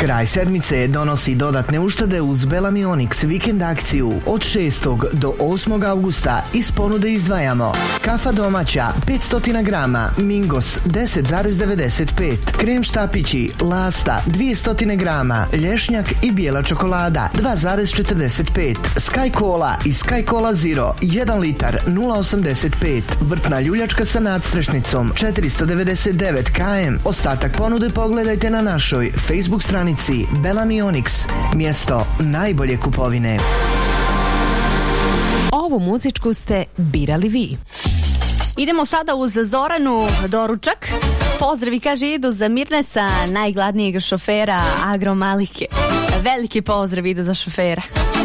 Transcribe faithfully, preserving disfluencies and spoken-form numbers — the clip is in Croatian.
Kraj sedmice donosi dodatne uštede uz Bellamy Onyx vikend akciju. Od šestog do osmog avgusta iz ponude izdvajamo kafa domaća petsto grama, Mingos deset zarez devedeset pet, krem štapići Lasta dvjesto grama, lješnjak i bijela čokolada dva zarez četrdeset pet, Sky Cola i Sky Cola Zero jedan litar nula osamdeset pet, vrtna ljuljačka sa nadstrešnicom četiristo devedeset devet kilometara. Ostatak ponude pogledajte na našoj Facebook stranici Bellamy Onyx, mjesto najbolje kupovine. Ovu muzičku ste birali vi. Idemo sada uz Zoranu doručak. Pozdravi, kaže, idu za Mirnesa, najgladnijeg šofera Agromalike. Veliki pozdrav idu za šofera.